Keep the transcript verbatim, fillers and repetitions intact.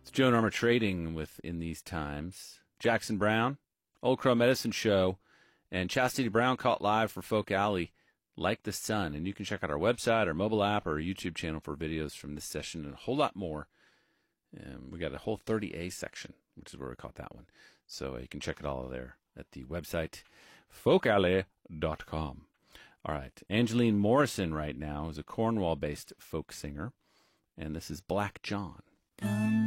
Joe Norma Trading with In These Times. Jackson Brown, Old Crow Medicine Show, and Chastity Brown caught live for Folk Alley, Like the Sun. And you can check out our website, our mobile app, or our YouTube channel for videos from this session and a whole lot more. Um, we got a whole thirty A section, which is where we caught that one. So uh, you can check it all there at the website, folk alley dot com. All right. Angeline Morrison right now is a Cornwall-based folk singer, and this is Black John.